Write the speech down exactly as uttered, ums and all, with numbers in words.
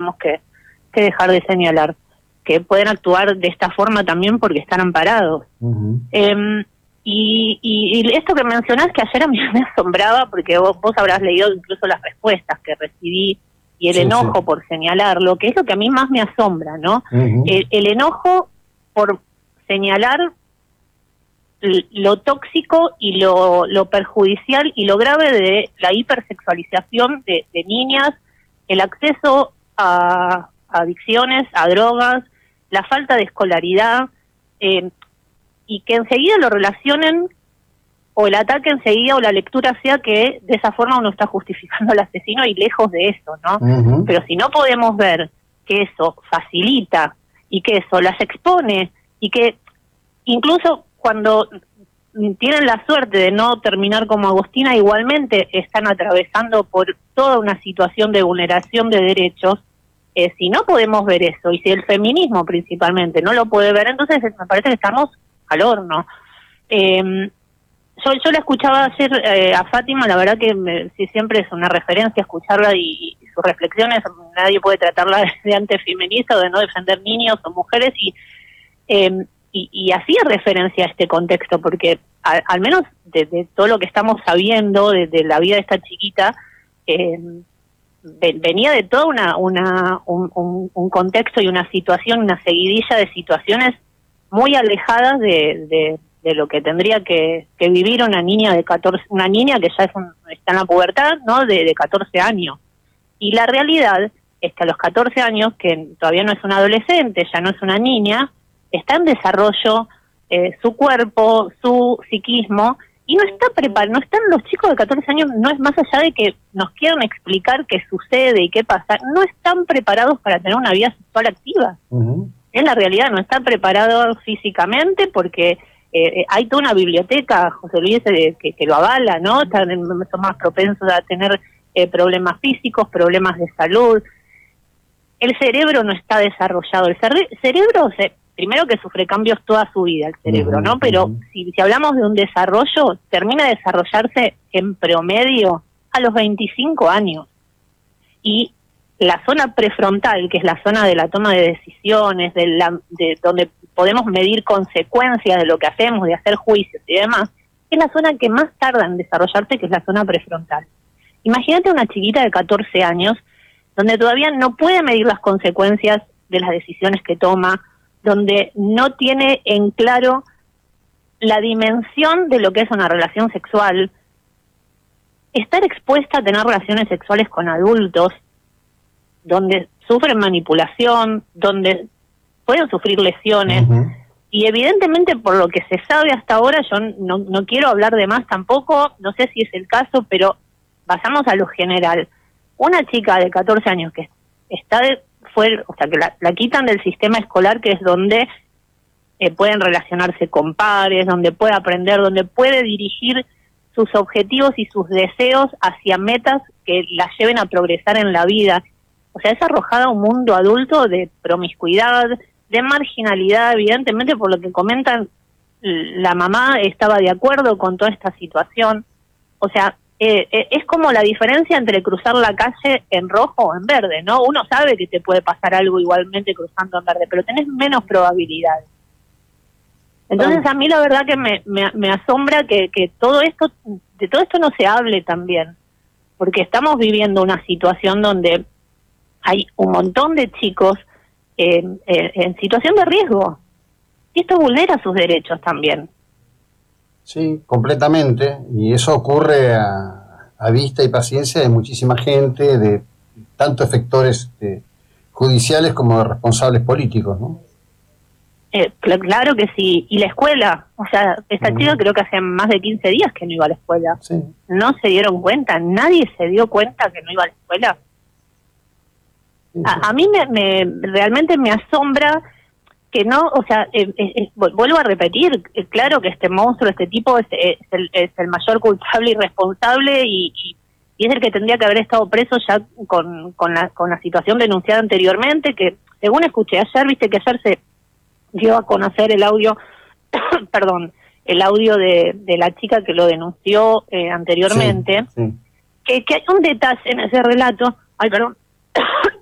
tenemos que, que dejar de señalar, que pueden actuar de esta forma también porque están amparados. Uh-huh. Eh, y, y, y esto que mencionás, que ayer a mí me asombraba, porque vos, vos habrás leído incluso las respuestas que recibí, y el sí, enojo sí. por señalarlo, que es lo que a mí más me asombra, ¿no? Uh-huh. El, el enojo por señalar lo tóxico y lo, lo perjudicial y lo grave de la hipersexualización de, de niñas, el acceso a, a adicciones, a drogas, la falta de escolaridad, eh, y que enseguida lo relacionen, o el ataque enseguida, o la lectura sea que de esa forma uno está justificando al asesino, y lejos de eso, ¿no? Uh-huh. Pero si no podemos ver que eso facilita y que eso las expone, y que incluso cuando tienen la suerte de no terminar como Agostina, igualmente están atravesando por toda una situación de vulneración de derechos, eh, si no podemos ver eso, y si el feminismo principalmente no lo puede ver, entonces me parece que estamos al horno. Eh, yo, yo la escuchaba ayer eh, a Fátima, la verdad que me, sí, siempre es una referencia escucharla, y, y sus reflexiones, nadie puede tratarla de, de antifeminista o de no defender niños o mujeres, y eh, Y, y hacía referencia a este contexto, porque a, al menos de, de todo lo que estamos sabiendo de, de la vida de esta chiquita, eh, de, venía de todo una, una, un, un, un contexto y una situación, una seguidilla de situaciones muy alejadas de, de, de lo que tendría que, que vivir una niña de catorce, una niña que ya es un, está en la pubertad, ¿no? De, de catorce años. Y la realidad es que a los catorce años, que todavía no es una adolescente, ya no es una niña, está en desarrollo eh, su cuerpo, su psiquismo, y no está preparado, no están los chicos de catorce años, no es más allá de que nos quieran explicar qué sucede y qué pasa, no están preparados para tener una vida sexual activa. Uh-huh. En la realidad no están preparados físicamente, porque eh, hay toda una biblioteca, José Luis, eh, que, que lo avala, ¿no? Están, son más propensos a tener eh, problemas físicos, problemas de salud. El cerebro no está desarrollado, el cere- cerebro se... Primero que sufre cambios toda su vida el cerebro, ¿no? Pero si, si hablamos de un desarrollo, termina de desarrollarse en promedio a los veinticinco años. Y la zona prefrontal, que es la zona de la toma de decisiones, de, la, de donde podemos medir consecuencias de lo que hacemos, de hacer juicios y demás, es la zona que más tarda en desarrollarse, que es la zona prefrontal. Imagínate una chiquita de catorce años, donde todavía no puede medir las consecuencias de las decisiones que toma, donde no tiene en claro la dimensión de lo que es una relación sexual, estar expuesta a tener relaciones sexuales con adultos, donde sufren manipulación, donde pueden sufrir lesiones, uh-huh. y evidentemente por lo que se sabe hasta ahora, yo no, no quiero hablar de más tampoco, no sé si es el caso, pero pasamos a lo general. Una chica de catorce años que está de fue, o sea, que la, la quitan del sistema escolar, que es donde eh, pueden relacionarse con pares, donde puede aprender, donde puede dirigir sus objetivos y sus deseos hacia metas que la lleven a progresar en la vida. O sea, es arrojada a un mundo adulto de promiscuidad, de marginalidad, evidentemente por lo que comentan, la mamá estaba de acuerdo con toda esta situación. O sea, Eh, eh, es como la diferencia entre cruzar la calle en rojo o en verde, ¿no? Uno sabe que te puede pasar algo igualmente cruzando en verde, pero tenés menos probabilidades. Entonces a mí la verdad que me, me, me asombra que, que todo esto, de todo esto no se hable también, porque estamos viviendo una situación donde hay un montón de chicos eh, eh, en situación de riesgo, y esto vulnera sus derechos también. Sí, completamente, y eso ocurre a, a vista y paciencia de muchísima gente, de tanto efectores eh, judiciales como de responsables políticos, ¿no? Eh, cl- claro que sí, y la escuela, o sea, esta uh-huh. chica creo que hace más de quince días que no iba a la escuela, sí. No se dieron cuenta, nadie se dio cuenta que no iba a la escuela. Sí, sí. A, a mí me, me realmente me asombra que no, o sea, eh, eh, vuelvo a repetir, eh, claro que este monstruo, este tipo es, es, el, es el mayor culpable y responsable, y, y, y es el que tendría que haber estado preso ya con, con, la, con la situación denunciada anteriormente, que según escuché ayer, viste que ayer se dio a conocer el audio, perdón, el audio de, de la chica que lo denunció eh, anteriormente, sí, sí. Que, que hay un detalle en ese relato, ay, perdón,